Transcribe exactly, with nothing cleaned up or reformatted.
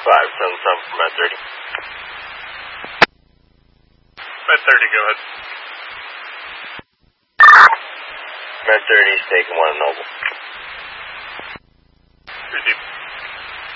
five seven seven from Med thirty. Med thirty, go ahead. Med thirty, taking one Noble. Receive.